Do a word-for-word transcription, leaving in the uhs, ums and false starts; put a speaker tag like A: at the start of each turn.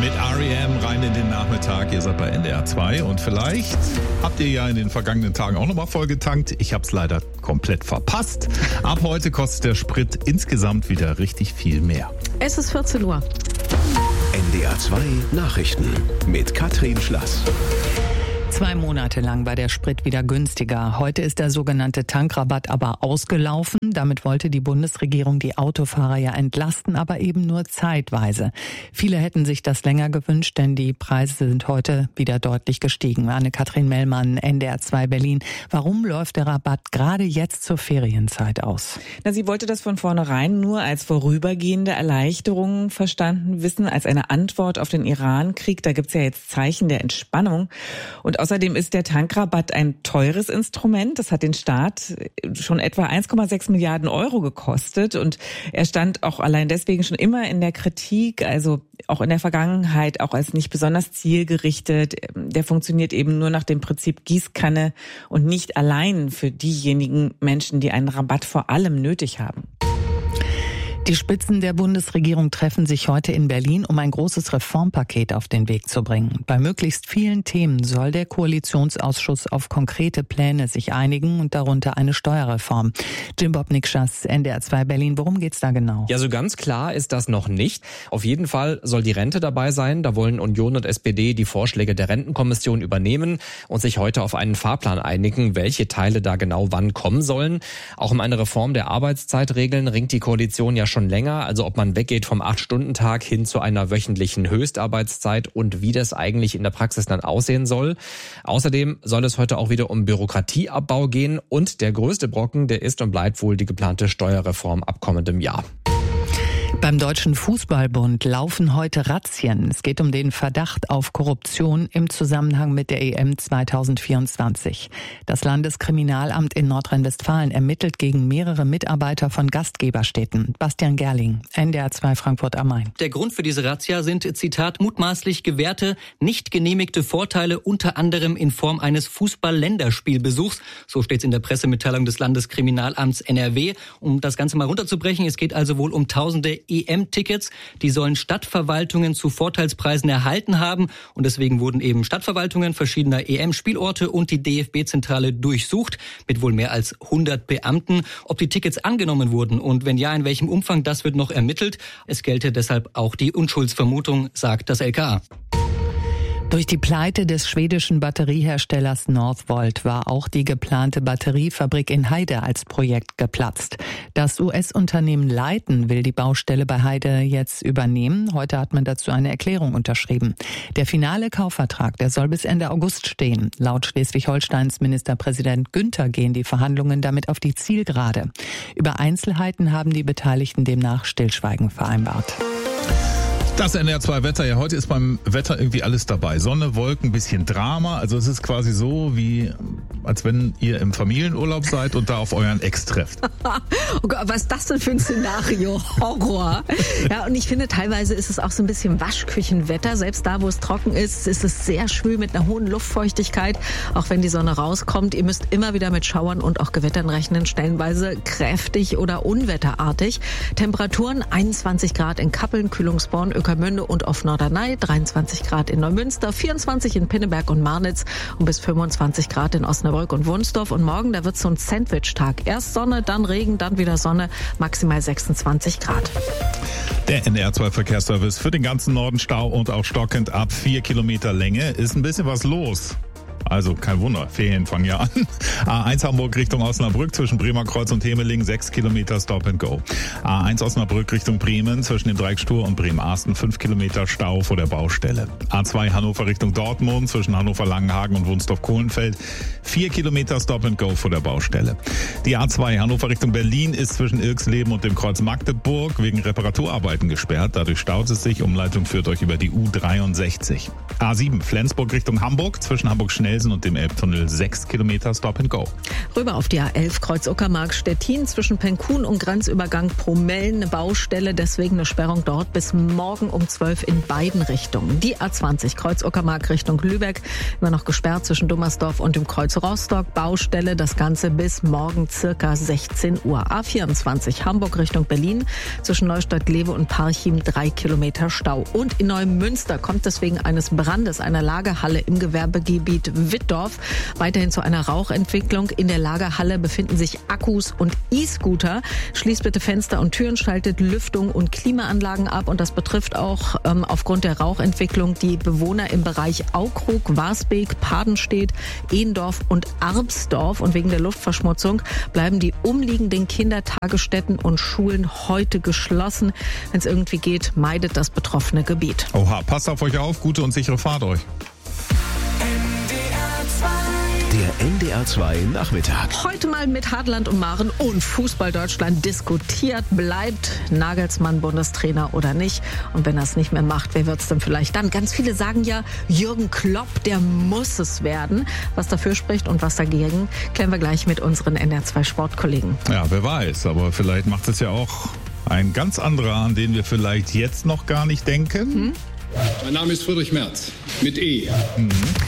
A: Mit R E M rein in den Nachmittag. Ihr seid bei N D R zwei und vielleicht habt ihr ja in den vergangenen Tagen auch nochmal vollgetankt. Ich hab's leider komplett verpasst. Ab heute kostet der Sprit insgesamt wieder richtig viel mehr.
B: Es ist vierzehn Uhr.
C: N D R zwei Nachrichten mit Katrin Schlass.
D: Zwei Monate lang war der Sprit wieder günstiger. Heute ist der sogenannte Tankrabatt aber ausgelaufen. Damit wollte die Bundesregierung die Autofahrer ja entlasten, aber eben nur zeitweise. Viele hätten sich das länger gewünscht, denn die Preise sind heute wieder deutlich gestiegen. Anne-Kathrin Mellmann, N D R zwei Berlin. Warum läuft der Rabatt gerade jetzt zur Ferienzeit aus?
E: Na, sie wollte das von vornherein nur als vorübergehende Erleichterung verstanden wissen, als eine Antwort auf den Iran-Krieg. Da gibt's ja jetzt Zeichen der Entspannung. Und außerdem ist der Tankrabatt ein teures Instrument. Das hat den Staat schon etwa eins Komma sechs Milliarden Euro gekostet. Und er stand auch allein deswegen schon immer in der Kritik, also auch in der Vergangenheit, auch als nicht besonders zielgerichtet. Der funktioniert eben nur nach dem Prinzip Gießkanne und nicht allein für diejenigen Menschen, die einen Rabatt vor allem nötig haben.
D: Die Spitzen der Bundesregierung treffen sich heute in Berlin, um ein großes Reformpaket auf den Weg zu bringen. Bei möglichst vielen Themen soll der Koalitionsausschuss auf konkrete Pläne sich einigen und darunter eine Steuerreform. Jim Bob Nikschas, N D R zwei Berlin, worum geht's da genau?
F: Ja, so ganz klar ist das noch nicht. Auf jeden Fall soll die Rente dabei sein. Da wollen Union und S P D die Vorschläge der Rentenkommission übernehmen und sich heute auf einen Fahrplan einigen, welche Teile da genau wann kommen sollen. Auch um eine Reform der Arbeitszeitregeln ringt die Koalition ja schon länger, also ob man weggeht vom acht-Stunden-Tag hin zu einer wöchentlichen Höchstarbeitszeit und wie das eigentlich in der Praxis dann aussehen soll. Außerdem soll es heute auch wieder um Bürokratieabbau gehen und der größte Brocken, der ist und bleibt wohl die geplante Steuerreform ab kommendem Jahr.
D: Beim Deutschen Fußballbund laufen heute Razzien. Es geht um den Verdacht auf Korruption im Zusammenhang mit der E M zwanzig vierundzwanzig. Das Landeskriminalamt in Nordrhein-Westfalen ermittelt gegen mehrere Mitarbeiter von Gastgeberstädten. Bastian Gerling, N D R zwei Frankfurt am Main.
G: Der Grund für diese Razzia sind, Zitat, mutmaßlich gewährte, nicht genehmigte Vorteile, unter anderem in Form eines Fußball-Länderspielbesuchs. So steht es in der Pressemitteilung des Landeskriminalamts N R W. Um das Ganze mal runterzubrechen, es geht also wohl um tausende E M-Tickets, die sollen Stadtverwaltungen zu Vorteilspreisen erhalten haben und deswegen wurden eben Stadtverwaltungen verschiedener E M-Spielorte und die D F B-Zentrale durchsucht mit wohl mehr als hundert Beamten. Ob die Tickets angenommen wurden und wenn ja, in welchem Umfang, das wird noch ermittelt. Es gelte deshalb auch die Unschuldsvermutung, sagt das L K A.
D: Durch die Pleite des schwedischen Batterieherstellers Northvolt war auch die geplante Batteriefabrik in Heide als Projekt geplatzt. Das U S-Unternehmen Leiten will die Baustelle bei Heide jetzt übernehmen. Heute hat man dazu eine Erklärung unterschrieben. Der finale Kaufvertrag, der soll bis Ende August stehen. Laut Schleswig-Holsteins Ministerpräsident Günther gehen die Verhandlungen damit auf die Zielgerade. Über Einzelheiten haben die Beteiligten demnach Stillschweigen vereinbart.
A: Das N D R zwei Wetter. Ja, heute ist beim Wetter irgendwie alles dabei. Sonne, Wolken, bisschen Drama. Also es ist quasi so, wie als wenn ihr im Familienurlaub seid und da auf euren Ex trefft.
B: Oh Gott, was ist das denn für ein Szenario? Horror. Ja, und ich finde, teilweise ist es auch so ein bisschen Waschküchenwetter. Selbst da, wo es trocken ist, ist es sehr schwül mit einer hohen Luftfeuchtigkeit. Auch wenn die Sonne rauskommt, ihr müsst immer wieder mit Schauern und auch Gewittern rechnen. Stellenweise kräftig oder unwetterartig. Temperaturen einundzwanzig Grad in Kappeln, Kühlungsborn, Ueckermünde und auf Norderney, dreiundzwanzig Grad in Neumünster, vierundzwanzig in Pinneberg und Marnitz und bis fünfundzwanzig Grad in Osnabrück und Wunsdorf. Und morgen, da wird so ein Sandwich-Tag. Erst Sonne, dann Regen, dann wieder Sonne, maximal sechsundzwanzig Grad.
A: Der N D R zwei Verkehrsservice für den ganzen Norden Stau und auch stockend ab vier Kilometer Länge. Ist ein bisschen was los. Also kein Wunder, Ferien fangen ja an. A eins Hamburg Richtung Osnabrück zwischen Bremerkreuz und Hemeling, sechs Kilometer Stop and Go. A eins Osnabrück Richtung Bremen zwischen dem Dreieck Stur und Bremen-Arsten, fünf Kilometer Stau vor der Baustelle. A zwei Hannover Richtung Dortmund zwischen Hannover-Langenhagen und Wunsdorf-Kohlenfeld, vier Kilometer Stop and Go vor der Baustelle. Die A zwei Hannover Richtung Berlin ist zwischen Ilksleben und dem Kreuz Magdeburg wegen Reparaturarbeiten gesperrt. Dadurch staut es sich. Umleitung führt euch über die U dreiundsechzig. A sieben Flensburg Richtung Hamburg zwischen Hamburg-Schnell Elsen und dem Elbtunnel sechs Kilometer Stop and Go.
B: Rüber auf die A elf Kreuz Uckermark Stettin zwischen Penkun und Grenzübergang Promellen eine Baustelle, deswegen eine Sperrung dort bis morgen um zwölf in beiden Richtungen. Die A zwanzig Kreuz Uckermark Richtung Lübeck immer noch gesperrt zwischen Dummersdorf und dem Kreuz Rostock, Baustelle, das Ganze bis morgen circa sechzehn Uhr. A vierundzwanzig Hamburg Richtung Berlin zwischen Neustadt-Glewe und Parchim drei Kilometer Stau. Und in Neumünster kommt es wegen eines Brandes einer Lagerhalle im Gewerbegebiet Wittdorf weiterhin zu einer Rauchentwicklung. In der Lagerhalle befinden sich Akkus und E-Scooter. Schließt bitte Fenster und Türen, schaltet Lüftung und Klimaanlagen ab. Und das betrifft auch ähm, aufgrund der Rauchentwicklung die Bewohner im Bereich Aukrug, Warsbeek, Padenstedt, Ehndorf und Arpsdorf. Und wegen der Luftverschmutzung bleiben die umliegenden Kindertagesstätten und Schulen heute geschlossen. Wenn es irgendwie geht, meidet das betroffene Gebiet.
A: Oha, passt auf euch auf, gute und sichere Fahrt euch.
C: Der N D R zwei Nachmittag.
B: Heute mal mit Hartland und Maren und Fußball Deutschland diskutiert. Bleibt Nagelsmann Bundestrainer oder nicht? Und wenn er es nicht mehr macht, wer wird es denn vielleicht dann? Ganz viele sagen ja, Jürgen Klopp, der muss es werden. Was dafür spricht und was dagegen, klären wir gleich mit unseren N D R zwei Sportkollegen.
A: Ja, wer weiß, aber vielleicht macht es ja auch ein ganz anderer, an den wir vielleicht jetzt noch gar nicht denken.
B: Hm?
H: Mein Name ist Friedrich Merz mit E.
A: Mhm.